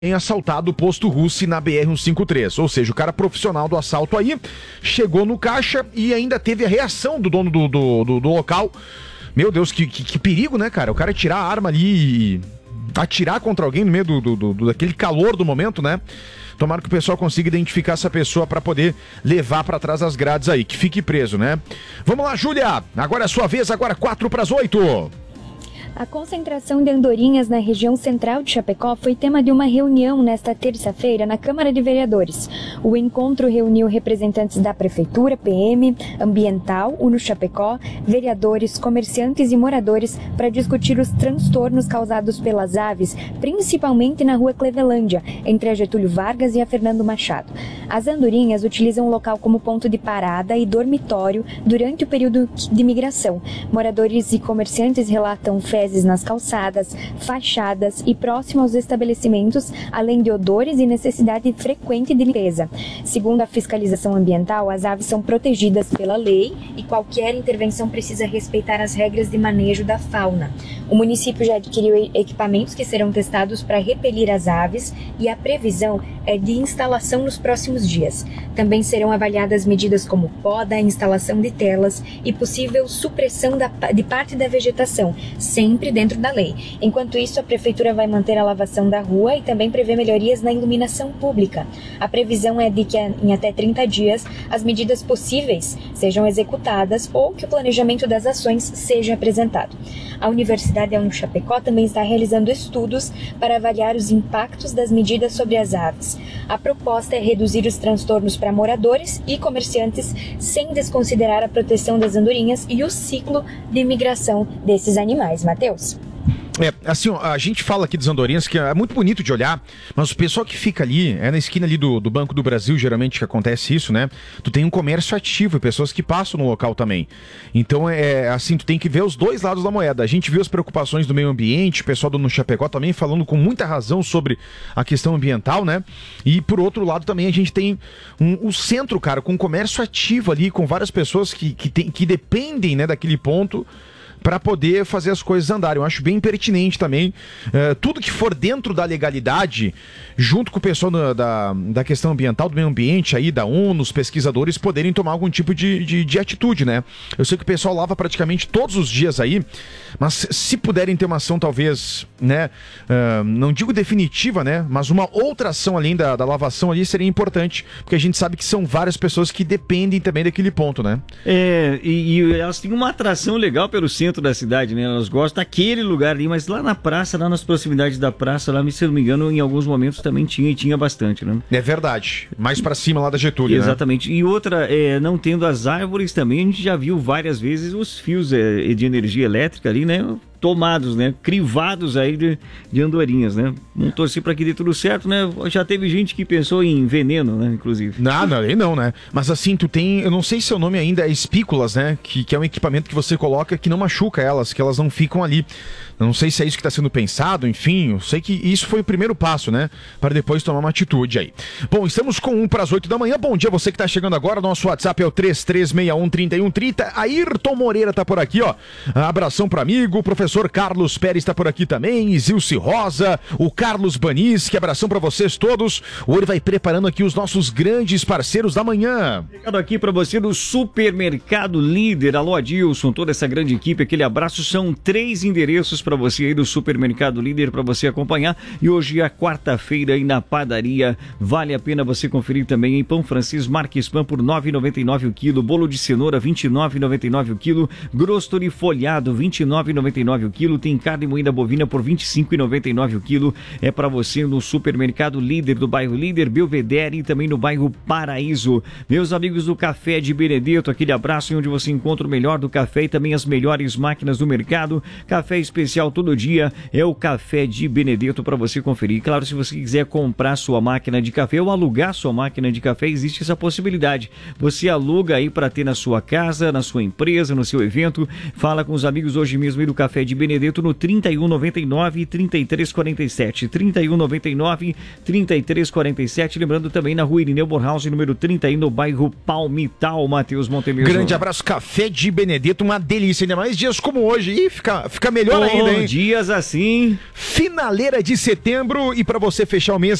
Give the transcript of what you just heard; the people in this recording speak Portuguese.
Tem assaltado o posto Russi na BR-153, ou seja, o cara profissional do assalto aí chegou no caixa e ainda teve a reação do dono do local. Meu Deus, que perigo, né, cara? O cara tirar a arma ali e atirar contra alguém no meio daquele calor do momento, né? Tomara que o pessoal consiga identificar essa pessoa para poder levar para trás das grades aí, que fique preso, né? Vamos lá, Júlia, agora é a sua vez, agora 7:45. A concentração de andorinhas na região central de Chapecó foi tema de uma reunião nesta terça-feira na Câmara de Vereadores. O encontro reuniu representantes da Prefeitura, PM, Ambiental, Uno Chapecó, vereadores, comerciantes e moradores para discutir os transtornos causados pelas aves, principalmente na rua Clevelândia, entre a Getúlio Vargas e a Fernando Machado. As andorinhas utilizam o local como ponto de parada e dormitório durante o período de migração. Moradores e comerciantes relatam fezes nas calçadas, fachadas e próximo aos estabelecimentos, além de odores e necessidade frequente de limpeza. Segundo a fiscalização ambiental, as aves são protegidas pela lei e qualquer intervenção precisa respeitar as regras de manejo da fauna. O município já adquiriu equipamentos que serão testados para repelir as aves e a previsão é de instalação nos próximos dias. Também serão avaliadas medidas como poda, instalação de telas e possível supressão de parte da vegetação, sempre dentro da lei. Enquanto isso, a Prefeitura vai manter a lavação da rua e também prevê melhorias na iluminação pública. A previsão é de que em até 30 dias as medidas possíveis sejam executadas ou que o planejamento das ações seja apresentado. A Universidade Uno Chapecó também está realizando estudos para avaliar os impactos das medidas sobre as aves. A proposta é reduzir os transtornos para moradores e comerciantes sem desconsiderar a proteção das andorinhas e o ciclo de migração desses animais. Matheus? Assim, ó, a gente fala aqui dos andorinhas que é muito bonito de olhar, mas o pessoal que fica ali, na esquina ali do Banco do Brasil, geralmente que acontece isso, né? Tu tem um comércio ativo e pessoas que passam no local também. Então, assim, tu tem que ver os dois lados da moeda. A gente viu as preocupações do meio ambiente, o pessoal do No Chapecó também falando com muita razão sobre a questão ambiental, né? E por outro lado também a gente tem o centro, cara, com um comércio ativo ali, com várias pessoas que dependem, né, daquele ponto para poder fazer as coisas andarem. Eu acho bem pertinente também tudo que for dentro da legalidade, junto com o pessoal da questão ambiental, do meio ambiente aí, da ONU, os pesquisadores poderem tomar algum tipo de atitude, né? Eu sei que o pessoal lava praticamente todos os dias aí, mas se puderem ter uma ação talvez, né, não digo definitiva, né, mas uma outra ação além da lavação ali seria importante, porque a gente sabe que são várias pessoas que dependem também daquele ponto, né? E elas têm uma atração legal pelo centro da cidade, né? Elas gostam daquele lugar ali, mas lá na praça, lá nas proximidades da praça, lá, se não me engano, em alguns momentos também tinha bastante, né? É verdade. Mais pra cima lá da Getúlio, exatamente. Né? E outra, não tendo as árvores também, a gente já viu várias vezes os fios de energia elétrica ali, né? Tomados, né? Crivados aí de andorinhas, né? Vamos torcer para que dê tudo certo, né? Já teve gente que pensou em veneno, né? Inclusive. Não, né? Mas assim, tu tem, eu não sei se o nome ainda é espículas, né? Que é um equipamento que você coloca que não machuca elas, que elas não ficam ali. Eu não sei se é isso que está sendo pensado, enfim, eu sei que isso foi o primeiro passo, né? Para depois tomar uma atitude aí. Bom, estamos com 7:45. Bom dia, você que está chegando agora, nosso WhatsApp é o 3361-3130. Ayrton Moreira tá por aqui, ó. Abração para amigo, o professor Carlos Pérez tá por aqui também, Isilce Rosa, o Carlos Banis, que abração para vocês todos. O Ori vai preparando aqui os nossos grandes parceiros da manhã. Obrigado aqui para você do Supermercado Líder. Alô, Adilson, toda essa grande equipe, aquele abraço. São 3 endereços para você aí do Supermercado Líder para você acompanhar. E hoje é quarta-feira aí na padaria. Vale a pena você conferir também em Pão Francês Marques Pão por R$ 9,99 o quilo, bolo de cenoura R$ 29,99 o quilo, grostori folhado R$ 29,99 o quilo, tem carne moída bovina por R$ 25,99 o quilo. É para você no Supermercado Líder do bairro Líder, Belvedere e também no bairro Paraíso. Meus amigos do Café de Benedetto, aquele abraço onde você encontra o melhor do café e também as melhores máquinas do mercado. Café especial todo dia é o Café de Benedetto para você conferir. Claro, se você quiser comprar sua máquina de café ou alugar sua máquina de café, existe essa possibilidade. Você aluga aí para ter na sua casa, na sua empresa, no seu evento. Fala com os amigos hoje mesmo aí do Café de de Benedetto no 3199 3347. 3199 3347. Lembrando também na rua Irineu Borhaus, número 30, no bairro Palmital, Matheus Montemiro. Grande abraço, Café de Benedetto, uma delícia, ainda mais dias como hoje. E fica melhor ainda, hein? Dias assim. Finaleira de setembro, e para você fechar o mês